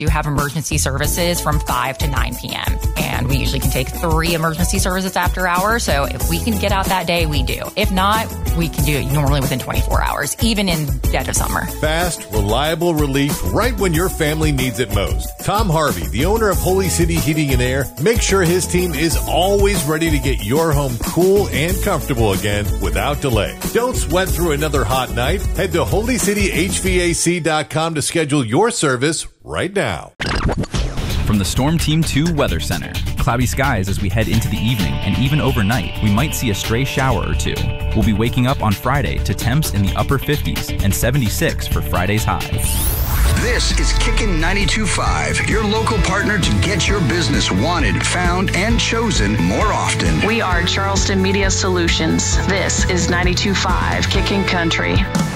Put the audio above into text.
We do have emergency services from 5 to 9 p.m. And we usually can take 3 emergency services after hours. So if we can get out that day, we do. If not, we can do it normally within 24 hours, even in dead of summer. Fast, reliable relief right when your family needs it most. Tom Harvey, the owner of Holy City Heating and Air, makes sure his team is always ready to get your home cool and comfortable again without delay. Don't sweat through another hot night. Head to holycityhvac.com to schedule your service right now. From the Storm Team 2 Weather Center. Cloudy skies as we head into the evening, and even overnight, we might see a stray shower or two. We'll be waking up on Friday to temps in the upper 50s and 76 for Friday's high. This is Kickin' 92.5, your local partner to get your business wanted, found, and chosen more often. We are Charleston Media Solutions. This is 92.5 Kickin' Country.